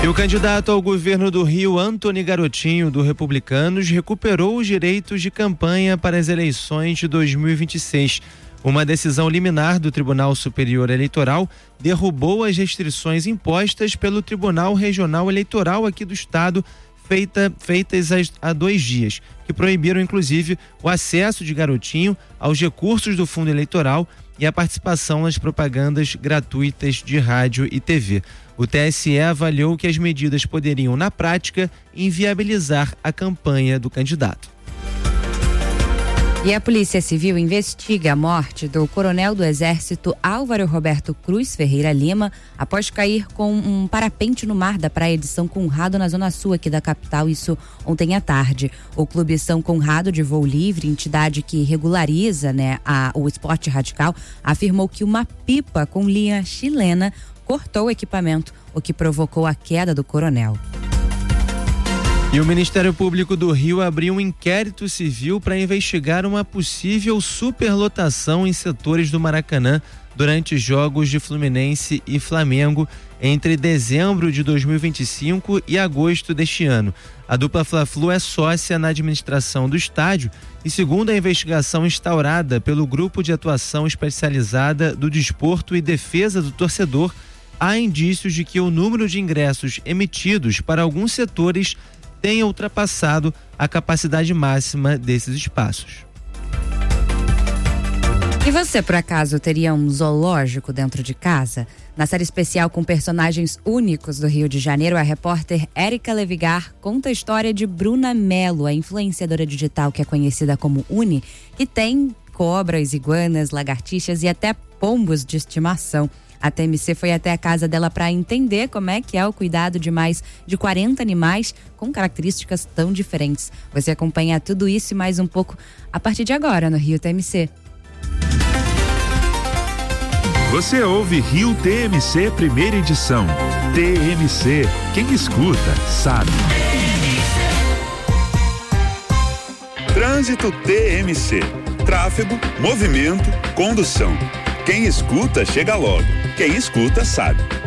E o candidato ao governo do Rio, Antony Garotinho, do Republicanos, recuperou os direitos de campanha para as eleições de 2026. Uma decisão liminar do Tribunal Superior Eleitoral derrubou as restrições impostas pelo Tribunal Regional Eleitoral aqui do estado, feitas há 2 dias, que proibiram inclusive o acesso de Garotinho aos recursos do fundo eleitoral e a participação nas propagandas gratuitas de rádio e TV. O TSE avaliou que as medidas poderiam, na prática, inviabilizar a campanha do candidato. E a Polícia Civil investiga a morte do coronel do Exército Álvaro Roberto Cruz Ferreira Lima após cair com um parapente no mar da praia de São Conrado, na zona sul aqui da capital, isso ontem à tarde. O Clube São Conrado de Voo Livre, entidade que regulariza o esporte radical, afirmou que uma pipa com linha chilena cortou o equipamento, o que provocou a queda do coronel. E o Ministério Público do Rio abriu um inquérito civil para investigar uma possível superlotação em setores do Maracanã durante jogos de Fluminense e Flamengo entre dezembro de 2025 e agosto deste ano. A dupla Fla-Flu é sócia na administração do estádio e, segundo a investigação instaurada pelo Grupo de Atuação Especializada do Desporto e Defesa do Torcedor, há indícios de que o número de ingressos emitidos para alguns setores tenha ultrapassado a capacidade máxima desses espaços. E você, por acaso, teria um zoológico dentro de casa? Na série especial com personagens únicos do Rio de Janeiro, a repórter Érica Levigar conta a história de Bruna Mello, a influenciadora digital que é conhecida como Uni, que tem cobras, iguanas, lagartixas e até pombos de estimação. A TMC foi até a casa dela para entender como é que é o cuidado de mais de 40 animais com características tão diferentes. Você acompanha tudo isso e mais um pouco a partir de agora no Rio TMC. Você ouve Rio TMC, primeira edição. TMC, quem escuta sabe. Trânsito TMC. Tráfego, movimento, condução. Quem escuta chega logo. Quem escuta sabe.